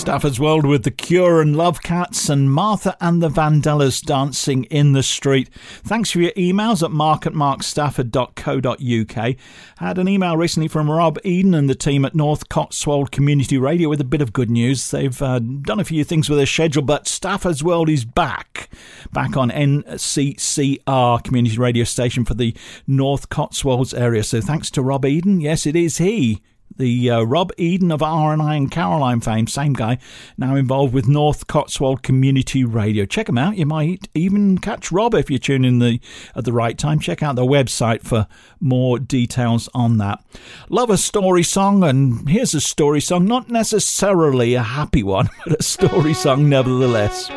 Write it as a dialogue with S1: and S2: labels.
S1: Stafford's World with The Cure and Love Cats and Martha and the Vandellas dancing in the street. Thanks for your emails at mark@markstafford.co.uk. Had an email recently from Rob Eden and the team at North Cotswold Community Radio with a bit of good news. They've done a few things with their schedule, but Stafford's World is back on NCCR community radio station for the North Cotswolds area. So thanks to Rob Eden. Yes, it is he. The Rob Eden of R&I and Caroline fame, same guy, now involved with North Cotswold Community Radio. Check him out. You might even catch Rob if you tune in at the right time. Check out the website for more details on that. Love a story song, and here's a story song, not necessarily a happy one, but a story song nevertheless.